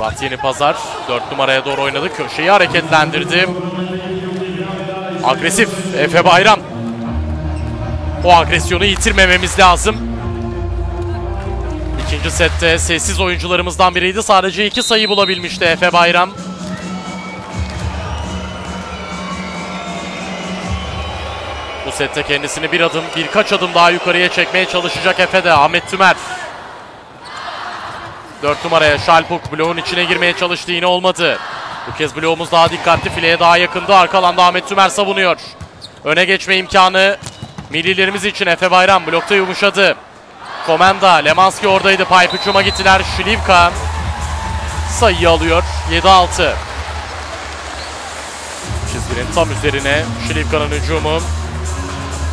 Cevat Yenipazar 4 numaraya doğru oynadı. Köşeyi hareketlendirdi. Agresif Efe Bayram. O agresyonu yitirmememiz lazım. İkinci sette sessiz oyuncularımızdan biriydi. Sadece 2 sayı bulabilmişti Efe Bayram. Bu sette kendisini birkaç adım daha yukarıya çekmeye çalışacak Efe'de. Ahmet Tümer. 4 numaraya Şalpuk bloğun içine girmeye çalıştı, yine olmadı. Bu kez bloğumuz daha dikkatli, fileye daha yakındı. Arka alanda Ahmet Tümer savunuyor. Öne geçme imkanı millilerimiz için. Efe Bayram blokta yumuşadı. Komenda, Lemanski oradaydı. Pipe hücuma gittiler. Şilivka sayıyı alıyor. 7-6. Çizginin tam üzerine Şilivka'nın hücumu.